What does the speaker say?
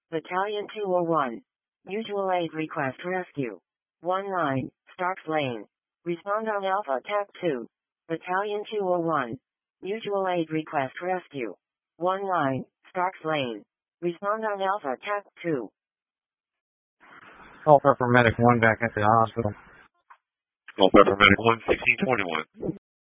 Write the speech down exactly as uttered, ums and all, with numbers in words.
Battalion two oh one. Mutual aid request rescue. One line, Starks Lane. Respond on Alpha T A C two. Battalion two oh one. Mutual aid request rescue. One line, Starks Lane. Respond on Alpha T A C two. Call Pepper Medic one back at the hospital. Call Pepper Medic one, sixteen twenty-one.